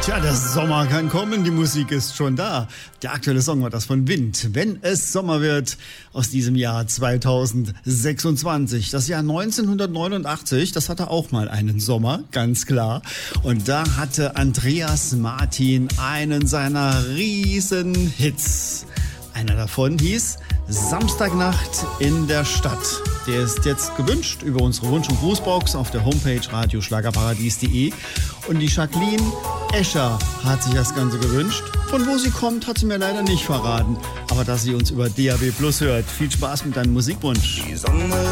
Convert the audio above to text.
Ja, der Sommer kann kommen, die Musik ist schon da. Der aktuelle Song war das von Wind. Wenn es Sommer wird, aus diesem Jahr 2026. Das Jahr 1989, das hatte auch mal einen Sommer, ganz klar. Und da hatte Andreas Martin einen seiner riesen Hits. Einer davon hieß Samstagnacht in der Stadt. Der ist jetzt gewünscht über unsere Wunsch- und Grußbox auf der Homepage radioschlagerparadies.de. Und die Jacqueline Escher hat sich das Ganze gewünscht. Von wo sie kommt, hat sie mir leider nicht verraten. Aber dass sie uns über DAB+ hört. Viel Spaß mit deinem Musikwunsch. Die Sonne